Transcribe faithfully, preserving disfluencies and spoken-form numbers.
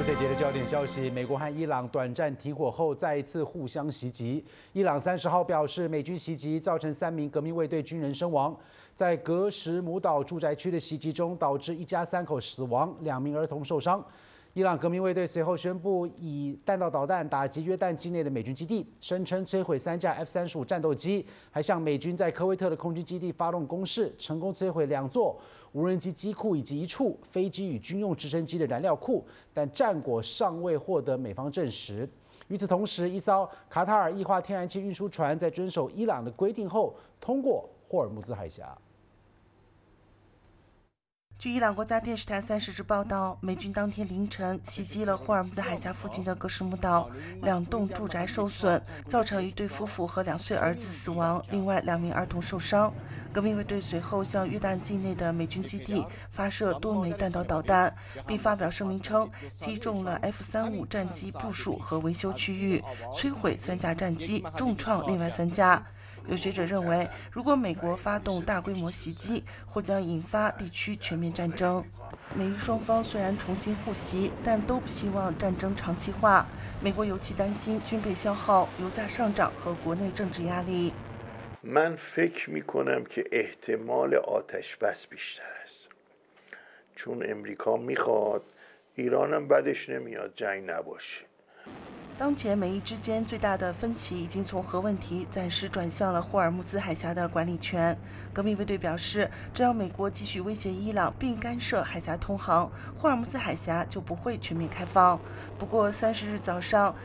这节的焦点消息，美国和伊朗短暂停火后再一次互相袭击。伊朗三十号表示，美军袭击造成三名革命卫队军人身亡。在格什姆岛住宅区的袭击中，导致一家三口死亡，两名儿童受伤。伊朗革命卫队随后宣布以弹道导弹打击约旦境内的美军基地，声称摧毁三架 F 三十五战斗机，还向美军在科威特的空军基地发动攻势，成功摧毁两座无人机机库以及一处飞机与军用直升机的燃料库，但战果尚未获得美方证实。与此同时，一艘卡塔尔液化天然气运输船在遵守伊朗的规定后通过霍尔木兹海峡。 据伊朗国家电视台三十日报道，美军当天凌晨袭击了霍尔木兹海峡附近的格什姆岛，两栋住宅受损，造成一对夫妇和两岁儿子死亡，另外两名儿童受伤。革命卫队随后向约旦境内的美军基地发射多枚弹道导弹，并发表声明称击中了 F 三十五战机部署和维修区域，摧毁三架战机，重创另外三架。有学者认为，如果美国发动大规模袭击，或将引发地区全面战争。美伊双方虽然重新互袭，但都不希望战争长期化。美国尤其担心军备消耗、油价上涨和国内政治压力。 من فکر میکنم که احتمال آتش بس بیشتر است. چون امریکا میخواد ایرانم بدش نمیاد جنگ نباشه. 当前美伊之间最大的分歧已经从核问题暂时转向了霍尔木兹海峡的管理权。革命卫队表示，只要美国继续威胁伊朗并干涉海峡通航，霍尔木兹海峡就不会全面开放。不过三十日早上，